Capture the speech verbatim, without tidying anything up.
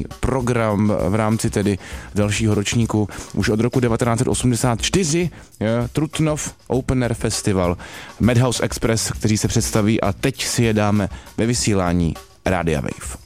tradiční program v rámci tedy dalšího ročníku. Už od roku devatenáct set osmdesát čtyři je, Trutnov Open Air Festival, Madhouse Express, kteří se představí a teď si je dáme ve vysílání Rádia Wave.